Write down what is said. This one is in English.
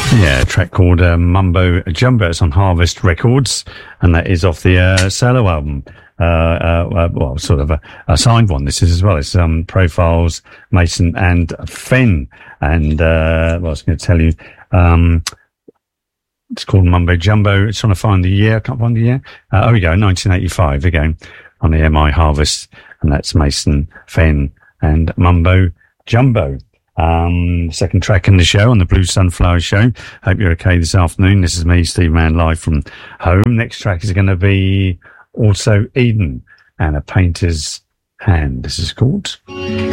Yeah, a track called Mumbo Jumbo. It's on Harvest Records, and that is off the solo album. Well, sort of a signed one. This is as well. It's Profiles, Mason and Fenn. And what I was going to tell you, it's called Mumbo Jumbo. It's trying to find the year. I can't find the year. Oh, we go, 1985 again on the MI Harvest, and that's Mason, Fenn, and Mumbo Jumbo. Second track in the show on the Blue Sunflower Show. Hope you're okay this afternoon. This is me, Steve Mann, live from home. Next track is going to be also Eden and A Painter's Hand. This is called.